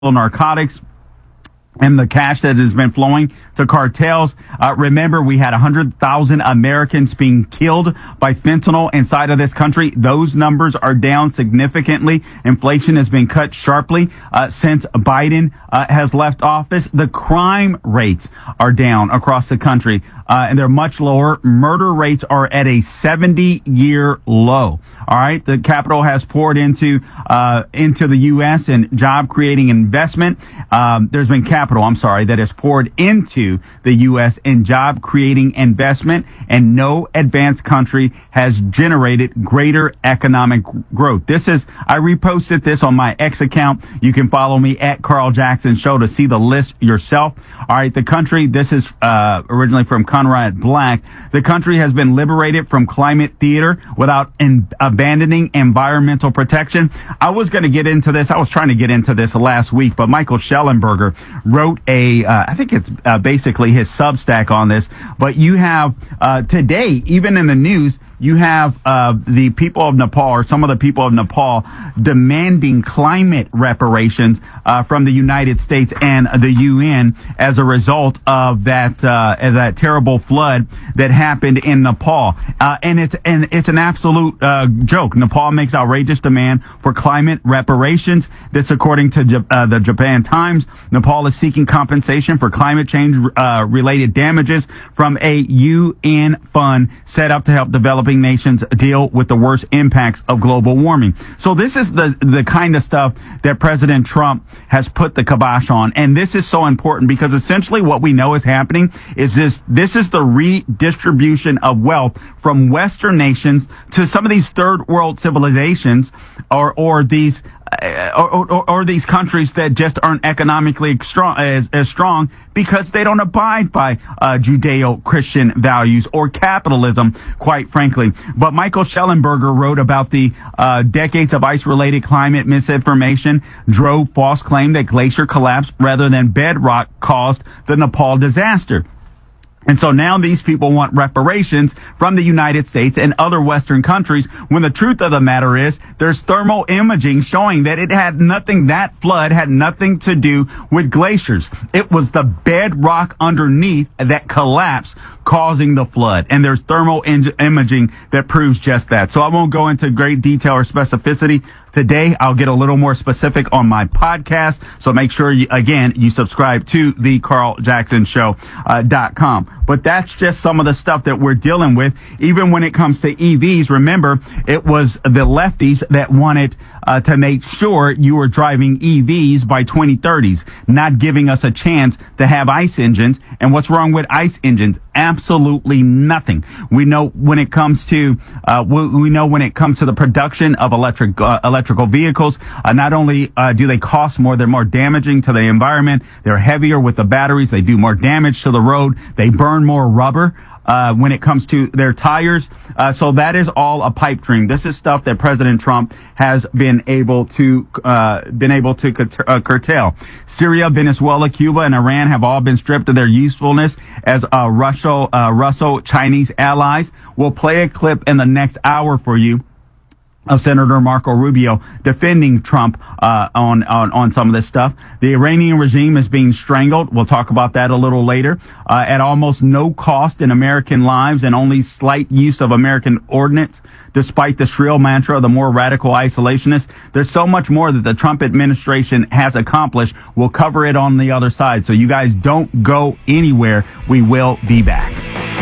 narcotics and the cash that has been flowing to cartels. Remember, we had 100,000 Americans being killed by fentanyl inside of this country. Those numbers are down significantly. Inflation has been cut sharply since Biden has left office. The crime rates are down across the country, and they're much lower. Murder rates are at a 70-year low. All right, the capital has poured into the U.S. and job-creating investment. There's been capital, that has poured into the U.S. in job-creating investment, and no advanced country has generated greater economic growth. I reposted this on my X account. You can follow me at Carl Jackson Show to see the list yourself. All right, the country, this is originally from Conrad Black. The country has been liberated from climate theater without abandoning environmental protection. I was going to get into this. I was trying to get into this last week, but Michael Schellenberger wrote I think it's basically his Substack on this. But you have today, even in the news, you have the people of Nepal, or some of the people of Nepal, demanding climate reparations from the United States and the UN as a result of that terrible flood that happened in Nepal. And it's an absolute joke. Nepal makes outrageous demand for climate reparations. This, according to the Japan Times. Nepal is seeking compensation for climate change related damages from a UN fund set up to help developing nations deal with the worst impacts of global warming. So this is the kind of stuff that President Trump has put the kibosh on. And this is so important because essentially what we know is happening is this is the redistribution of wealth from Western nations to some of these third world civilizations or these countries that just aren't economically as strong because they don't abide by Judeo-Christian values or capitalism, quite frankly. But Michael Schellenberger wrote about the decades of ice-related climate misinformation drove false claim that glacier collapse rather than bedrock caused the Nepal disaster. And so now these people want reparations from the United States and other Western countries when the truth of the matter is there's thermal imaging showing that that flood had nothing to do with glaciers. It was the bedrock underneath that collapsed causing the flood. And there's thermal imaging that proves just that. So I won't go into great detail or specificity. Today, I'll get a little more specific on my podcast. So make sure you subscribe to the CarlJacksonShow.com. But that's just some of the stuff that we're dealing with. Even when it comes to EVs, remember, it was the lefties that wanted to make sure you were driving EVs by 2030s, not giving us a chance to have ICE engines. And what's wrong with ICE engines? Absolutely nothing. We know when it comes to the production of electrical vehicles, not only do they cost more, they're more damaging to the environment. They're heavier with the batteries. They do more damage to the road. They burn more rubber when it comes to their tires. So that is all a pipe dream. This is stuff that President Trump has been able to curtail. Syria, Venezuela, Cuba, and Iran have all been stripped of their usefulness as Russo-Chinese allies. We'll play a clip in the next hour for you of Senator Marco Rubio defending Trump on some of this stuff. The Iranian regime is being strangled. We'll talk about that a little later. At almost no cost in American lives and only slight use of American ordnance, despite the shrill mantra of the more radical isolationists. There's so much more that the Trump administration has accomplished. We'll cover it on the other side. So you guys don't go anywhere. We will be back.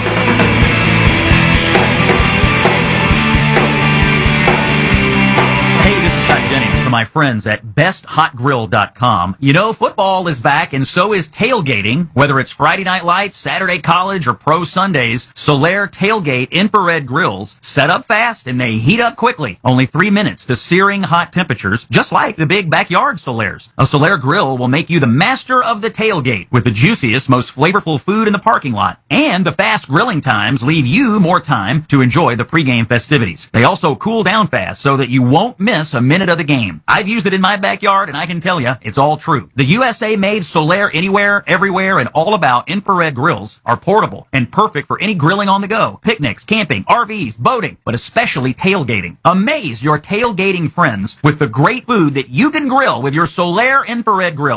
To my friends at besthotgrill.com. You know, football is back and so is tailgating. Whether it's Friday Night Lights, Saturday College, or Pro Sundays, Solaire Tailgate infrared grills set up fast and they heat up quickly. Only 3 minutes to searing hot temperatures, just like the big backyard Solaires. A Solaire grill will make you the master of the tailgate with the juiciest, most flavorful food in the parking lot. And the fast grilling times leave you more time to enjoy the pregame festivities. They also cool down fast so that you won't miss a minute of the game. time. I've used it in my backyard, and I can tell you, it's all true. The USA-made Solaire Anywhere, Everywhere, and All About infrared grills are portable and perfect for any grilling on the go, picnics, camping, RVs, boating, but especially tailgating. Amaze your tailgating friends with the great food that you can grill with your Solaire infrared grill.